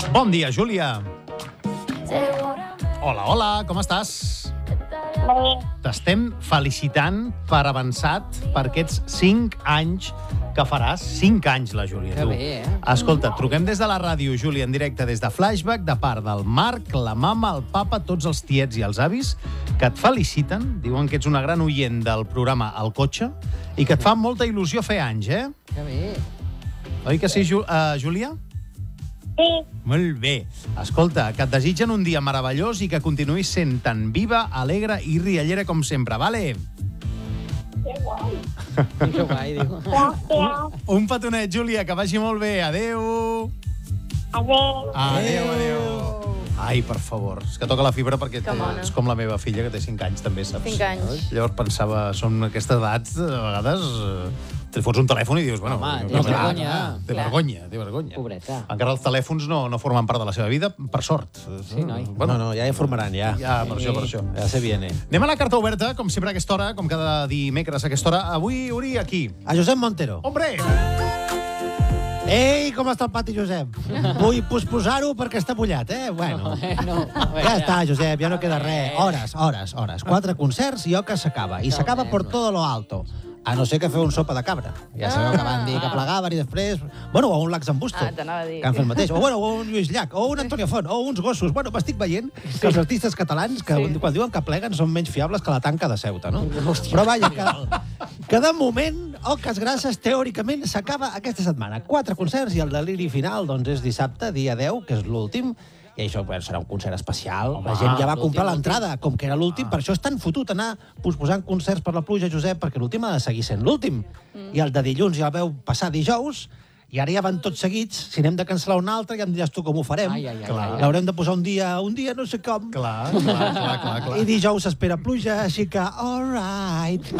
Bon dia, Júlia. Hola, hola, com estàs? Bé, T'estem felicitant per avançat per aquests 5 anys que faràs. 5 anys, la Júlia, Que tu. bé, Escolta, truquem des de la ràdio, Júlia, en directe des de Flashback, de part del Marc, la mama, el papa, tots els tiets i els avis, que et feliciten, diuen que ets una gran oient del programa El Cotxe, i que et fa molta il·lusió fer anys, eh? Que bé. Oi que sí, Júlia? sí, Molt bé. Escolta, que et desitgen un dia meravellós i que continuïs sent tan viva, alegre i riallera com sempre, vale? Que guai, diu. gràcies. Un petonet, Júlia, que vagi molt bé. Adéu. Adéu. Adéu. Ai, per favor. És que toca la fibra perquè Que mona. és com la meva filla, que té 5 anys, també, saps? 5 anys. Llavors pensava, són aquestes edats, a vegades, te fots un telèfon i dius, bueno... Home, no, té clar, vergonya. Té Clar. vergonya, té vergonya. Pobreta. Encara els telèfons no formen part de la seva vida, per sort. Sí, noi. Bueno, No, ja formaran, ja. ja, per això. Ja se viene. Anem a la carta oberta, com sempre a aquesta hora, com cada dimecres a aquesta hora. Avui, Uri, aquí. A Josep Montero. Hombre! Ei, com està el pati, Josep? Vull posposar-ho perquè està mullat, eh? Bueno, No, ja està, Josep, ja no queda res. Hores. 4 concerts i que s'acaba. I s'acaba por todo lo alto. A no ser que feu un sopa de cabra. Ja sabeu que van dir que plegaven i després... Bueno, o un Laxambusto, t'anava a dir. que han fet el mateix. O, bueno, o un Lluís Llach, o un Antonio Font, o uns gossos. Bueno, m'estic veient que els artistes catalans, que quan diuen que pleguen, són menys fiables que la tanca de Ceuta, no? Però vaja, que de moment, Oques Grasses, teòricament, s'acaba aquesta setmana. 4 concerts i el deliri final, doncs, és dissabte, dia 10, que és l'últim. I això serà un concert especial. La gent ja va comprar l'entrada, com que era l'últim. Per això és tan fotut anar posposant concerts per la pluja, Josep, perquè l'últim ha de seguir sent l'últim. I el de dilluns ja el veu passar dijous, i ara ja van tots seguits. Si n'hem de cancel·lar un altre, ja em diràs tu com ho farem. Ai. L'haurem de posar un dia no sé com. Clar. I dijous s'espera pluja, així que, all right.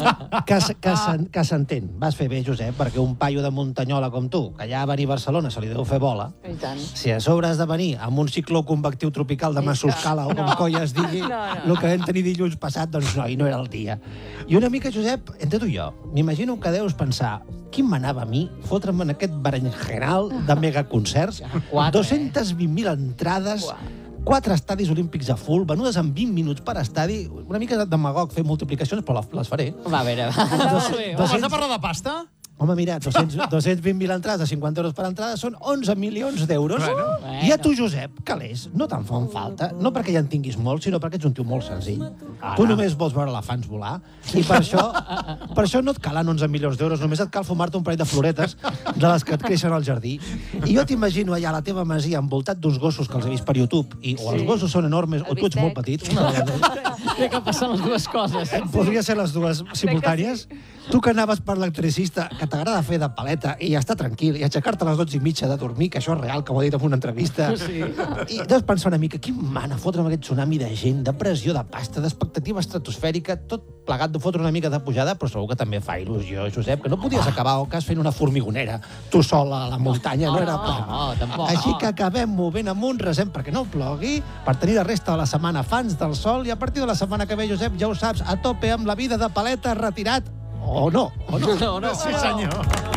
que s'entén. Vas fer bé, Josep, perquè un paio de Muntanyola com tu, que ja va venir a Barcelona, se li deu fer bola, I tant. si a sobre has de venir amb un cicló convectiu tropical de Masuscala o com coi es digui, el que vam tenir dilluns passat, doncs no, i no era el dia. I una mica, Josep, entre tu i jo, m'imagino que deus pensar, quin m'anava a mi fotre'm en aquest berenjenal de megaconcerts? 220.000 entrades, 4 estadis olímpics a full, venudes en 20 minuts per estadi. Una mica de demagog fer multiplicacions, però les faré. Va, a veure. Vas a parlar de pasta? Home, mira, 220.000 entrades a 50 euros per entrada són 11 milions d'euros. Bueno. I a tu, Josep, calés, no te'n fan falta, no perquè ja en tinguis molt, sinó perquè ets un tio molt senzill. Tu només vols veure elefants volar, i per això no et calen 11 milions d'euros, només et cal fumar-te un parell de floretes de les que et creixen al jardí. I jo t'imagino allà a la teva masia envoltat d'uns gossos que els he vist per YouTube, i o els gossos són enormes o tu ets molt petit. Crec que passen les dues coses. Podria ser les dues simultànies. Tu que anaves per l'electricista, que t'agrada fer de paleta i estar tranquil, i aixecar-te a les 12:30 de dormir, que això és real, que ho ha dit en una entrevista. Sí. I deus pensar una mica, quin mana fotre'm aquest tsunami de gent, de pressió, de pasta, d'expectativa estratosfèrica, tot plegat de fotre una mica de pujada, però segur que també fa il·lusió, Josep, que no podies acabar Oques fent una formigonera, tu sol a la muntanya, no era plan. No, tampoc. Així que acabem movent amunt, resem perquè no plogui, per tenir la resta de la setmana fans del sol, i a partir de la setmana que ve, Josep, ja ho saps, a tope amb la vida de paleta, retirat, o no. No. Sí, senyor.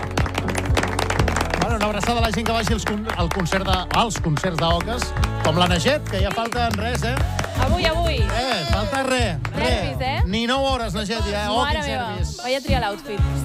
Bueno, una abraçada a la gent que vagi als concerts d'Oques, com la Naget, que ja falta res, eh? Avui. Falta res. Nervis, eh? Ni 9 hores, Naget, ja. Oh, Mare quins meva, nervis. vaig a triar l'outfit.